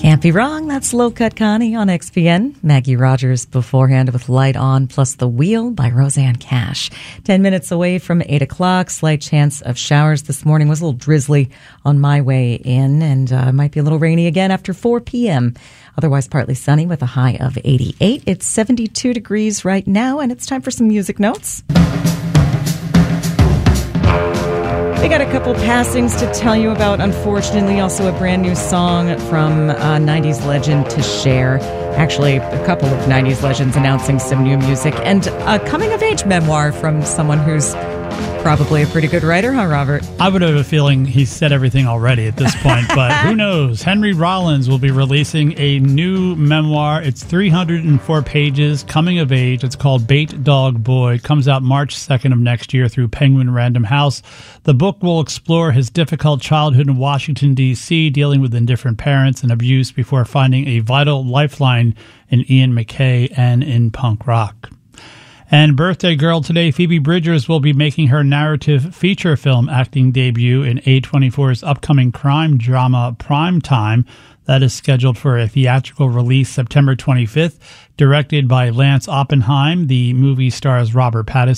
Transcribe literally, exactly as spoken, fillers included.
Can't be wrong. That's Low Cut Connie on X P N. Maggie Rogers beforehand with Light On plus The Wheel by Roseanne Cash. Ten minutes away from eight o'clock. Slight chance of showers this morning. Was a little drizzly on my way in, and uh, might be a little rainy again after four p.m. Otherwise partly sunny with a high of eighty-eight. It's seventy-two degrees right now, and it's time for some music notes. We got a couple passings to tell you about, unfortunately. Also a brand new song from uh, nineties legend to share. Actually, a couple of nineties legends announcing some new music. And a coming-of-age memoir from someone who's probably a pretty good writer, huh, Robert? I would have a feeling he's said everything already at this point, but who knows? Henry Rollins will be releasing a new memoir. It's three hundred four pages, coming of age. It's called Bait Dog Boy. It comes out March second of next year through Penguin Random House. The book will explore his difficult childhood in Washington, D C, dealing with indifferent parents and abuse before finding a vital lifeline in Ian MacKaye and in punk rock. And birthday girl today, Phoebe Bridgers, will be making her narrative feature film acting debut in A twenty-four's upcoming crime drama Prime Time. That is scheduled for a theatrical release September twenty-fifth. Directed by Lance Oppenheim, the movie stars Robert Pattinson